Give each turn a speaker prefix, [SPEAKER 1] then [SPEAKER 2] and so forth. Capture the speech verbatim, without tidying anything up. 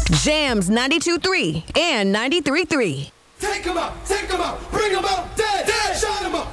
[SPEAKER 1] Jams ninety-two point three and ninety-three point three.
[SPEAKER 2] Take 'em out, take 'em out, bring 'em out, dead, dead, shot 'em up.